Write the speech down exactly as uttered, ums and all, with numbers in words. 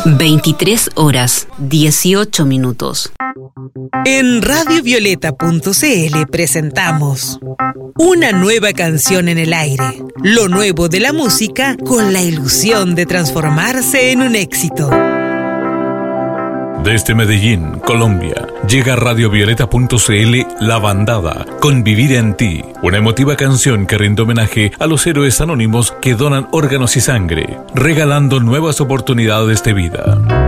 veintitrés horas, dieciocho minutos. En radio violeta punto c l presentamos una nueva canción en el aire, lo nuevo de la música con la ilusión de transformarse en un éxito. Desde Medellín, Colombia, llega a radio violeta punto c l La Bandada, con Vivir en Ti, una emotiva canción que rinde homenaje a los héroes anónimos que donan órganos y sangre, regalando nuevas oportunidades de vida.